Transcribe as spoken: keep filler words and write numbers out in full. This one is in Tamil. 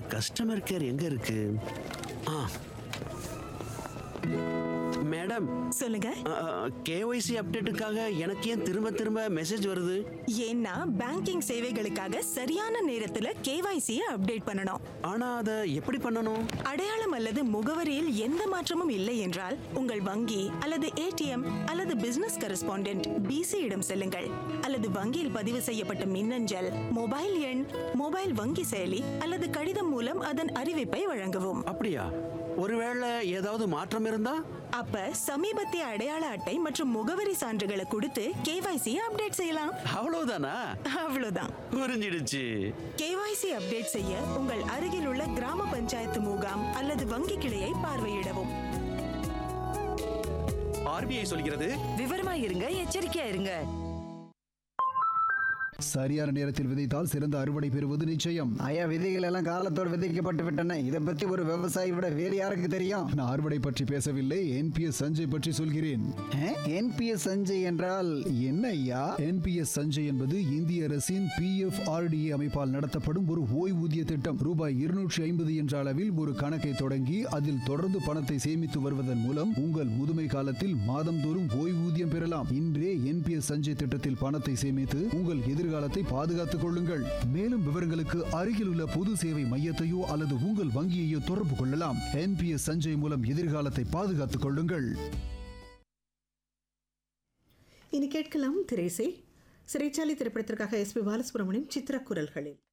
கஸ்டமர் கேர் எங்க இருக்கு? ஆ மேடம், சொல்லுங்க. கேஒய்சி அப்டேட்டுக்காக எனக்கு ஏன் திரும்ப திரும்ப மெசேஜ் வருது? ஏன்னா பேங்கிங் சேவைகளுக்காக சரியான நேரத்துல கேவைசி அப்டேட் பண்ணணும். ஆனா அதை எப்படி பண்ணணும்? அடையாளம் அல்லது முகவரியில் எந்த மாற்றமும் இல்லை என்றால் உங்கள் வங்கி அல்லது ஏடிஎம் அல்லது பிசினஸ் கரஸ்பாண்டென்ட் பிசி இடம் செல்லுங்கள். அல்லது வங்கியில் பதிவு செய்யப்பட்ட மின்னஞ்சல், மொபைல் எண், மொபைல் வங்கி செயலி அல்லது கடிதம் மூலம் அதன் அறிவிப்பை வழங்கவும். அப்படியா? ஒருவேளை ஏதாவது மாற்றம் இருந்தா? அப்ப சமீபத்திய அடையாள அட்டை மற்றும் முகவரி சான்றுகளை கொடுத்து கேவைசி அப்டேட் செய்யலாம். அவ்வளவுதானா? அவ்வளவுதான். புரிஞ்சிடுச்சு. கேவைசி அப்டேட் செய்ய உங்கள் அருகில் உள்ள கிராம பஞ்சாயத்து முகாம் அல்லது வங்கி கிளையை பார்வையிடவும். ஆர்பிஐ சொல்கிறது, விவரமா இருங்க, எச்சரிக்கையா இருங்க. சரியான நேரத்தில் விதைத்தால் சிறந்த அறுவடை பெறுவது நிச்சயம். ஐயா, விதைகள் எல்லாம் காலத்தோடு விதைக்கப்பட்டு விட்டன. இதை பத்தி ஒரு விவசாயி விட வேறு யாருக்கு தெரியும்? நான் அறுவடை பற்றி பேசவில்லை, என்பிஎஸ் சஞ்சய் பற்றி சொல்கிறேன். என்பிஎஸ் சஞ்சய் என்றால் என்ன ஐயா? என்பிஎஸ் சஞ்சய் என்பது இந்திய அரசின் பிஎஃப்ஆர்டிஏ அமைப்பால் நடத்தப்படும் ஒரு ஓய்வூதிய திட்டம். ரூபாய் இருநூற்றி ஐம்பது என்ற அளவில் ஒரு கணக்கை தொடங்கி அதில் தொடர்ந்து பணத்தை சேமித்து வருவதன் மூலம் உங்கள் முதுமை காலத்தில் மாதந்தோறும் ஓய்வூதியம் பெறலாம். இன்றே என்பிஎஸ் சஞ்சய் திட்டத்தில் பணத்தை சேமித்து உங்கள் எதிர்காலத்தை பாதுகாத்துக் கொள்ளுங்கள். மேலும் விவரங்களுக்கு அருகில் உள்ள பொது சேவை மையத்தையோ அல்லது உங்கள் வங்கியையோ தொடர்பு கொள்ளலாம். என்பிஎஸ் சஞ்சய் மூலம் எதிர்காலத்தை பாதுகாத்துக் கொள்ளுங்கள். இனி கேட்கலாம் திரைசை. சிறைச்சாலை திரைப்படத்திற்காக எஸ் பி பாலசுப்ரமணியம் சித்ரா குரல்களில்.